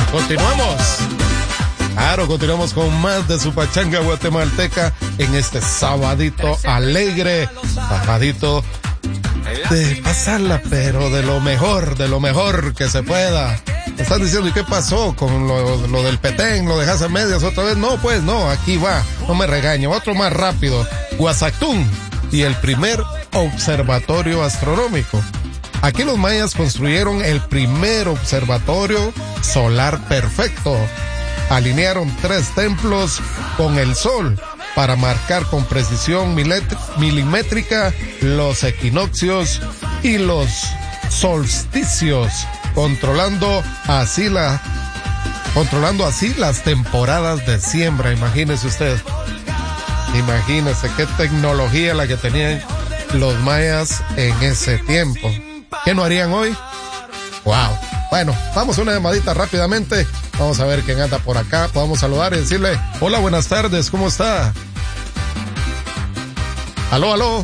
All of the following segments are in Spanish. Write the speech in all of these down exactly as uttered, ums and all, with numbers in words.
Continuamos. Claro, continuamos con más de su pachanga guatemalteca en este sabadito alegre, sabadito de pasarla, pero de lo mejor, de lo mejor que se pueda. Me están diciendo, ¿y qué pasó con lo, lo del Petén? ¿Lo dejas a medias otra vez? No, pues no, aquí va, no me regañe. Otro más rápido, Guasactún y el primer observatorio astronómico. Aquí los mayas construyeron el primer observatorio solar perfecto. Alinearon tres templos con el sol para marcar con precisión milimétrica los equinoccios y los solsticios, controlando así la controlando así las temporadas de siembra. Imagínese usted, imagínese qué tecnología la que tenían los mayas en ese tiempo. ¿Qué no harían hoy? Wow. Bueno, vamos a una llamadita rápidamente. Vamos a ver quién anda por acá. Podemos saludar y decirle, hola, buenas tardes, ¿cómo está? Aló, aló.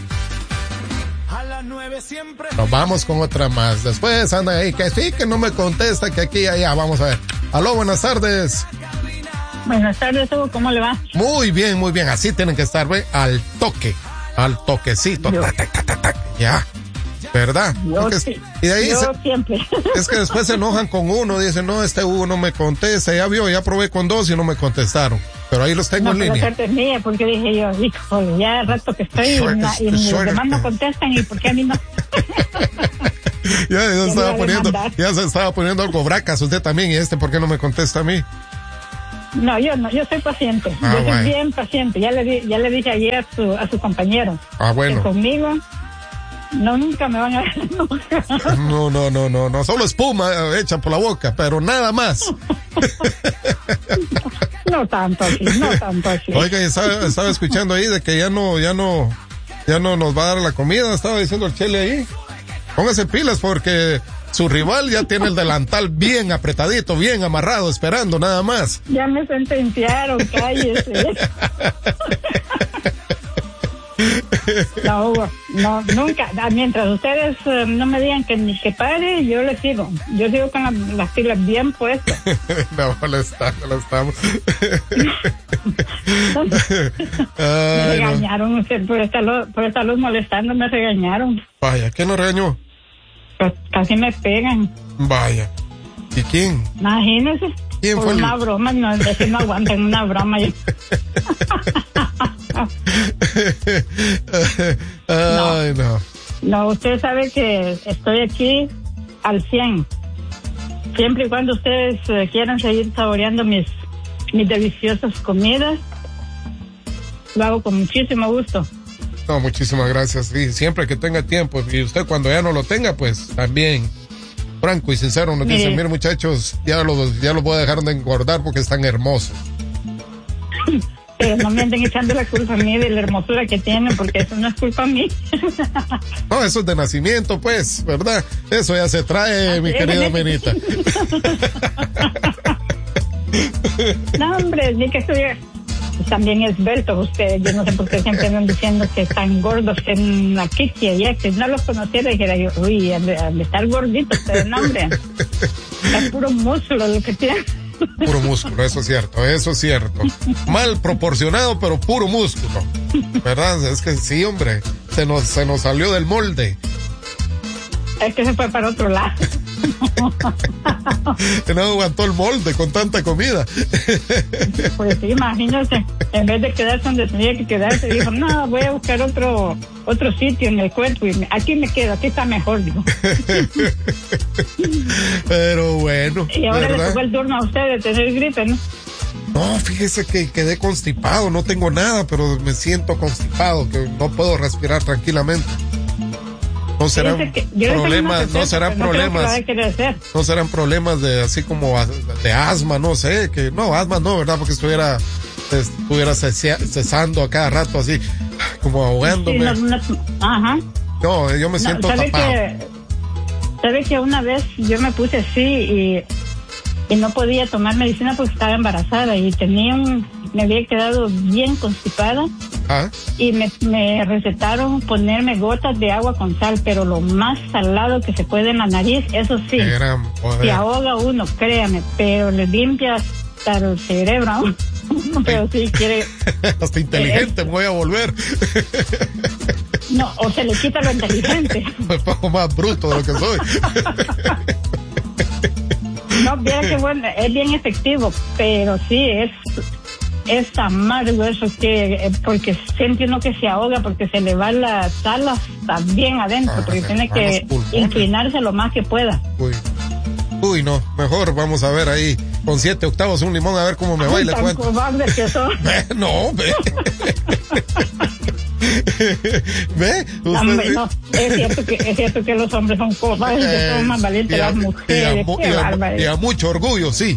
Nos vamos con otra más. Después anda ahí, que sí, que no me contesta, que aquí y allá. Vamos a ver. Aló, buenas tardes. Buenas tardes, Hugo, ¿cómo le va? Muy bien, muy bien. Así tienen que estar, ¿ve? Al toque, al toquecito. Ta, ta, ta, ta, ta. Ya. ¿Verdad? Yo, es, sí, y de ahí yo se, siempre. Es que después se enojan con uno, dicen, no, este Hugo no me contesta, ya vio, ya probé con dos y no me contestaron. Pero ahí los tengo no, en pero línea. suerte es mía, porque dije yo, híjole, ya el rato que estoy Suerte, y, na, y ni los suerte. demás no contestan, ¿y por qué a mí no? ya, ya, Ya estaba me poniendo, mandar. ya se estaba poniendo algo bracas usted también, y este, ¿por qué no me contesta a mí? No, yo no, yo soy paciente, Ah, yo soy bueno. bien paciente, ya le di, ya le dije ayer a su, a su compañero, Ah, bueno. que conmigo no, nunca me van a ver enojar. No, no, no, no, no, solo espuma eh, hecha por la boca, pero nada más. No tanto así, no tanto así. Oiga, estaba, estaba escuchando ahí de que ya no, ya no, ya no nos va a dar la comida, estaba diciendo el Chele ahí. Póngase pilas porque su rival ya tiene el delantal bien apretadito, bien amarrado, esperando nada más. Ya me sentenciaron, cállese. No, Hugo, no, nunca. Ah, mientras ustedes uh, no me digan que ni que pare, yo les sigo. Yo sigo con la, las pilas bien puestas. No, no está, no estamos. Me Ay, regañaron, no. Por esta luz, por esta luz molestando, me regañaron. Vaya, ¿quién nos regañó? Pues casi me pegan. Vaya. ¿Y quién? Imagínense. ¿Quién por fue el- una broma, no, es que no aguantan una broma. Yo- Ay, no. No, usted sabe que estoy aquí al cien. Siempre y cuando ustedes eh, quieran seguir saboreando mis, mis deliciosas comidas, lo hago con muchísimo gusto. No, muchísimas gracias. Sí, siempre que tenga tiempo. Y usted cuando ya no lo tenga, pues también franco y sincero nos Mire. dice, mire muchachos, ya los, ya los voy a dejar de engordar porque están hermosos. Pero no me anden echando la culpa a mí de la hermosura que tienen, porque eso no es culpa a mí. No, eso es de nacimiento, pues, ¿verdad? Eso ya se trae, mi querida Menita. No, hombre, ni que estuviera. También esbeltos ustedes. Yo no sé por qué siempre andan diciendo que están gordos en aquí y allá. Si no los conociera, dijera yo, uy, han de, han de estar gorditos, pero no, hombre. Es puro músculo lo que tienen. Puro músculo, eso es cierto, eso es cierto. Mal proporcionado, pero puro músculo. ¿Verdad? Es que sí, hombre, se nos, se nos salió del molde. Es que se fue para otro lado. Que no aguantó el molde con tanta comida. Pues sí, imagínate, en vez de quedarse donde tenía que quedarse, dijo, no, voy a buscar otro otro sitio en el cuerpo y me- aquí me quedo, aquí está mejor, dijo. Pero bueno, Y ahora le ¿verdad? tocó el turno a usted de tener gripe, ¿no? No, fíjese que quedé constipado, no tengo nada, pero me siento constipado, que no puedo respirar tranquilamente. No serán Fíjese que yo le tengo una problemas, receta, no serán pero no creo que problemas. la vaya a querer hacer. No serán problemas de así como as- de asma, no sé, que no, asma no, ¿verdad? Porque estuviera estuviera cesia- cesando a cada rato así, como Sí, ahogándome. no, no, ajá. No, yo me No, siento ¿sabe tapado. que, sabe que una vez yo me puse así y, y no podía tomar medicina porque estaba embarazada y tenía un, me había quedado bien constipada. ¿Ah? Y me, me recetaron ponerme gotas de agua con sal, pero lo más salado que se puede en la nariz, eso sí. Se ahoga uno, créame, pero le limpia hasta el cerebro. Pero sí quiere. Hasta inteligente, eh, voy a volver. No, o se le quita lo inteligente. Me pongo más bruto de lo que soy. No, mira que bueno, es bien efectivo, pero sí, es es amargo eso, que porque siente uno que se ahoga porque se le va la sal hasta bien adentro, ah, porque tiene que inclinarse lo más que pueda. Uy. Uy, no, mejor vamos a ver ahí con siete octavos un limón a ver cómo me va y le cuento. Cobarde que son. No, ve. ¿Ve? No, no, es cierto que es cierto que los hombres son cobardes, eh, son más valientes las mujeres. Y a, y, a, y a mucho orgullo, sí.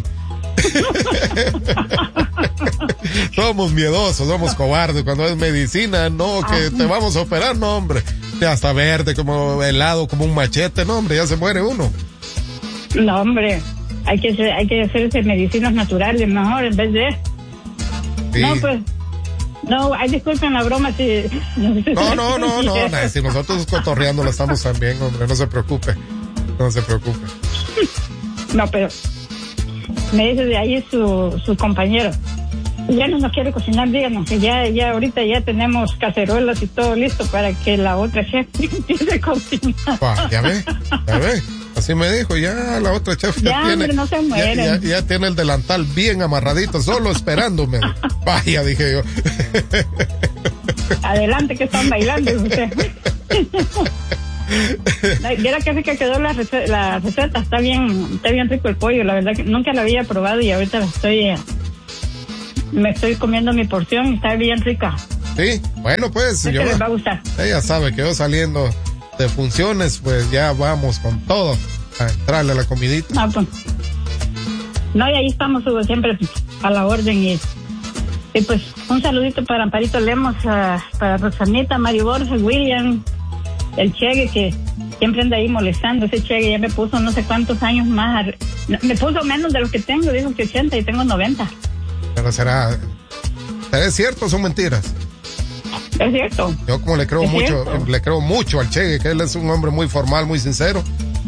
Somos miedosos, somos cobardes. Cuando es medicina, no, que te vamos a operar, no, hombre. Ya está verde, como helado, como un machete, no, hombre, ya se muere uno. No, hombre, hay que hacer, hay que hacerse medicinas naturales mejor en vez de. Sí. No, pues. No, ay, disculpen la broma si... No, no, no, no, no, si nosotros cotorreando lo estamos también, hombre, no se preocupe, no se preocupe. No, pero me dice de ahí su, su compañero, ya no nos quiere cocinar, díganos que ya, ya ahorita ya tenemos cacerolas y todo listo para que la otra chef empiece a cocinar. Pa, ya ve, ya ve. Así me dijo, ya la otra chef ya, ya tiene, hombre, no se mueren. Ya, ya, ya tiene el delantal bien amarradito, solo esperándome. Vaya, dije yo. Adelante que están bailando usted. Mira que rica quedó la receta, la receta, está bien, está bien rico el pollo, la verdad que nunca la había probado y ahorita la estoy, me estoy comiendo mi porción y está bien rica. Sí, bueno pues, yo, les va a gustar. Ella sabe que yo saliendo de funciones, pues ya vamos con todo a entrarle a la comidita. No, pues, no, y ahí estamos, Hugo, siempre a la orden. Y, y pues un saludito para Amparito Lemos, uh, para Rosanita, Mario Borges, William, el Chegue, que siempre anda ahí molestando. Ese Chegue ya me puso no sé cuántos años más, me puso menos de lo que tengo, dijo que ochenta y tengo noventa. Pero será, ¿es cierto o son mentiras? Es cierto. Yo como le creo ¿Es mucho, cierto? le creo mucho al Chegue, que él es un hombre muy formal, muy sincero.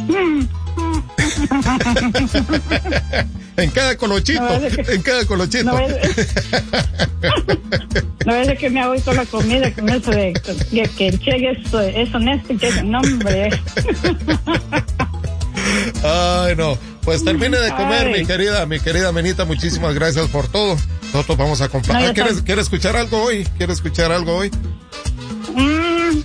En cada colochito, no que, en cada colochito. No es de que me hago con la comida, con eso de que, que el Chegue es, es honesto, que es no, hombre. Ay, no. Pues termine de comer, Ay. mi querida, mi querida Menita, muchísimas gracias por todo. Nosotros vamos a comprar. No, ah, ¿quieres, ¿Quieres escuchar algo hoy? ¿Quieres escuchar algo hoy? Mm.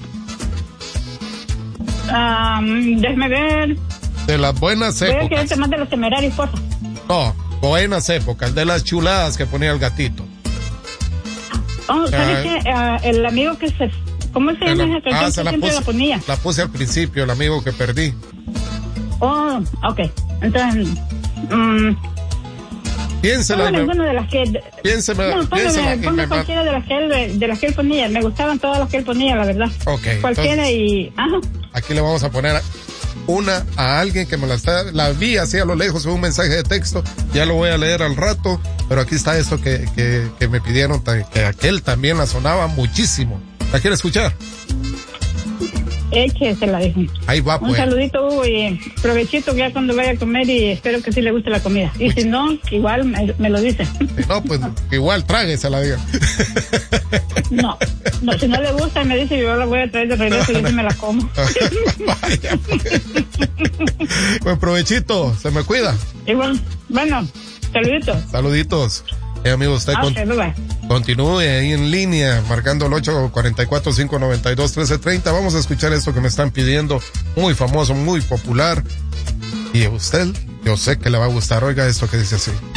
Um, déjame ver. De las buenas épocas. Voy a quererte más de los Temerarios, por favor. No, buenas épocas, de las chuladas que ponía el gatito. Oh, ¿sabes qué? Uh, el amigo que se... ¿Cómo se llama esa canción? Ah, se la siempre puse, la ponía. La puse al principio, el amigo que perdí. Oh, ok. Entonces... Um, Piénsela. Póngame alguna de las que... Piénseme, no, póngame, póngame me, cualquiera de las, que él, de las que él ponía. Me gustaban todas las que él ponía, la verdad. Ok. Cualquiera entonces, y... Ajá. Aquí le vamos a poner una a alguien que me la está... La vi así a lo lejos en un mensaje de texto. Ya lo voy a leer al rato. Pero aquí está esto que, que, que me pidieron, que aquel también la sonaba muchísimo. ¿La quiere escuchar? Échese la dejo. Ahí va, pues. Un saludito, Hugo, y provechito ya cuando vaya a comer y espero que sí le guste la comida. Y Much... si no, igual me, me lo dice. Si no, pues igual tráguesela, diga. No, no, si no le gusta me dice, yo la voy a traer de regreso y yo sí me la como. Vaya, pues. Buen provechito, se me cuida. Igual, bueno, saluditos. Saluditos. Eh, amigo, usted okay, con, bye. continúe ahí en línea, marcando el ocho cuatro cuatro, cinco nueve dos, uno tres tres cero. Vamos a escuchar esto que me están pidiendo, muy famoso, muy popular. Y a usted, yo sé que le va a gustar. Oiga esto que dice así.